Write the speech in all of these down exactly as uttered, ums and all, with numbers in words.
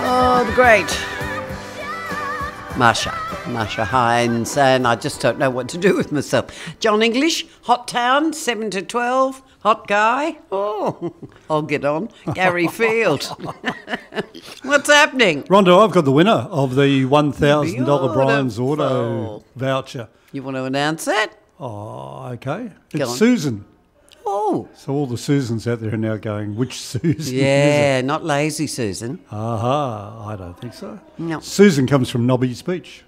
Oh, the great Marsha, Marsha Hines, and I just don't know what to do with myself. John English, Hot Town, seven to twelve, Hot Guy. Oh, I'll get on. Gary Field. What's happening? Rondo, I've got the winner of the one thousand dollars Brian's Auto voucher. You want to announce that? Oh, okay. Go It's on. Susan. Oh. So all the Susans out there are now going, which Susan Yeah, is it? not lazy Susan. Aha, I don't think so. No. Susan comes from Nobby's Beach.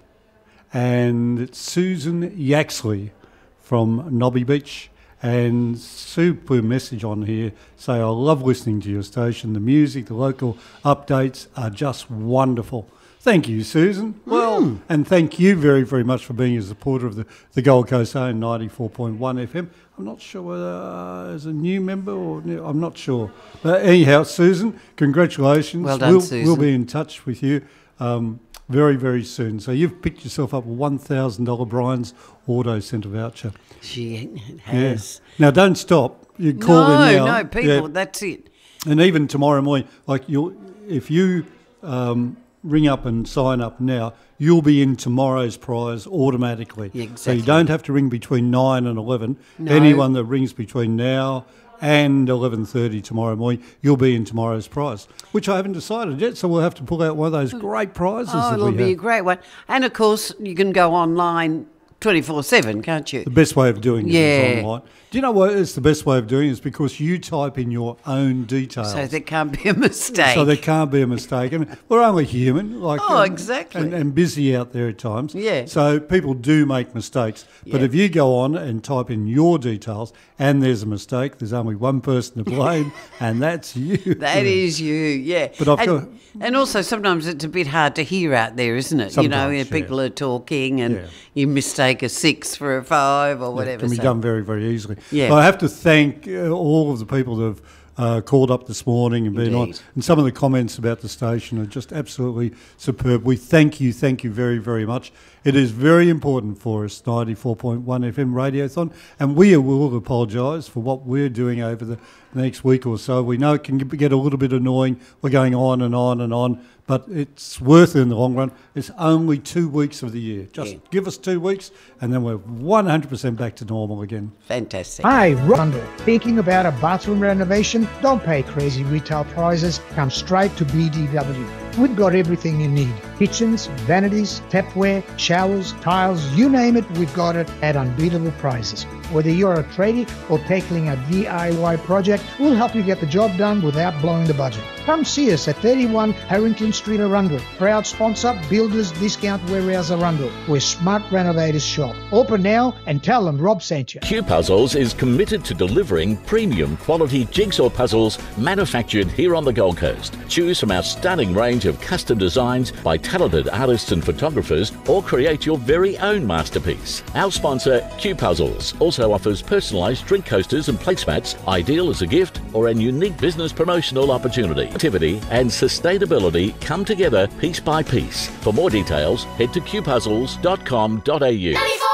And it's Susan Yaxley from Nobby Beach. And Sue put a message on here saying, I love listening to your station. The music, the local updates are just wonderful. Thank you, Susan. Well, Mm. and thank you very, very much for being a supporter of the, the Gold Coast Own ninety-four point one F M. I'm not sure whether uh, as a new member or new, I'm not sure. But anyhow, Susan, congratulations. Well done, we'll, Susan. We'll be in touch with you um, very, very soon. So you've picked yourself up a one thousand dollars Brian's Auto Centre voucher. She has. Yeah. Now, don't stop. You call no, in now. no, people, Yeah. that's it. And even tomorrow morning, like you'll, if you um, ring up and sign up now, you'll be in tomorrow's prize automatically. Yeah, So exactly. you don't have to ring between nine and eleven. No. Anyone that rings between now and eleven thirty tomorrow morning, you'll be in tomorrow's prize, which I haven't decided yet. So we'll have to pull out one of those great prizes Oh, that it'll we be a have. great one. And, of course, you can go online twenty-four seven, can't you? The best way of doing it Yeah. is online. Do you know what is the best way of doing it? Is because you type in your own details. So there can't be a mistake. So there can't be a mistake. I mean, we're only human, like Oh, um, exactly. and, and busy out there at times. Yeah. So people do make mistakes. But Yeah. if you go on and type in your details and there's a mistake, there's only one person to blame, and that's you. That is you, yeah. But I've and, got- and also sometimes it's a bit hard to hear out there, isn't it? you know, Sometimes, yeah, yeah. people are talking and Yeah. you mistake a six for a five or It whatever. can be so- done very, very easily. Yeah. But I have to thank uh, all of the people that have uh, called up this morning and been on. Indeed. And some of the comments about the station are just absolutely superb. We thank you, thank you very, very much. It is very important for us, ninety-four point one F M Radiothon, and we will apologise for what we're doing over the next week or so. We know it can get a little bit annoying. We're going on and on and on, but it's worth it in the long run. It's only two weeks of the year. Just Yeah. give us two weeks, and then we're one hundred percent back to normal again. Fantastic. Hi, Rondo. Thinking about a bathroom renovation? Don't pay crazy retail prices. Come straight to B D W. We've got everything you need. Kitchens, vanities, tapware, showers, tiles, you name it, we've got it at unbeatable prices. Whether you're a tradie or tackling a D I Y project, we'll help you get the job done without blowing the budget. Come see us at thirty-one Harrington Street, Arundel. Proud sponsor, Builders Discount Warehouse, Arundel, where smart renovators shop. Open now and tell them Rob sent you. Q Puzzles is committed to delivering premium quality jigsaw puzzles manufactured here on the Gold Coast. Choose from our stunning range of custom designs by talented artists and photographers, or create your very own masterpiece. Our sponsor, Q Puzzles, also offers personalised drink coasters and placemats, ideal as a gift or an unique business promotional opportunity. Activity and sustainability come together piece by piece. For more details, head to q puzzles dot com dot a u.